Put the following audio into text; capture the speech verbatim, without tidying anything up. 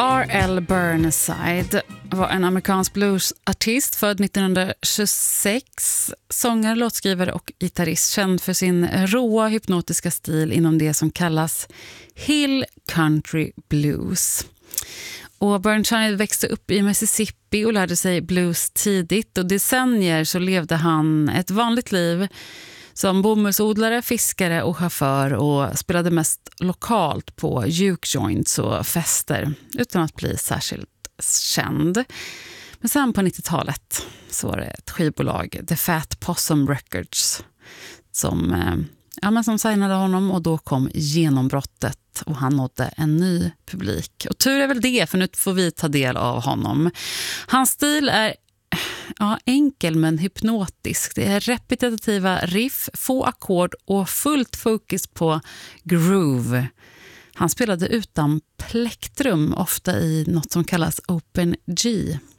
R L Burnside var en amerikansk bluesartist född nittonhundratjugosex, sångare, låtskrivare och gitarrist, känd för sin råa hypnotiska stil inom det som kallas Hill Country Blues. Och Burnside växte upp i Mississippi och lärde sig blues tidigt, och decennier så levde han ett vanligt liv som bomullsodlare, fiskare och chaufför, och spelade mest lokalt på juke joints och fester utan att bli särskilt känd. Men sen på nittiotalet så var det ett skivbolag, The Fat Possum Records, som, ja, men som signade honom, och då kom genombrottet och han nådde en ny publik. Och tur är väl det, för nu får vi ta del av honom. Hans stil är Ja, enkel men hypnotisk. Det är repetitiva riff, få ackord och fullt fokus på groove. Han spelade utan plektrum, ofta i något som kallas Open G.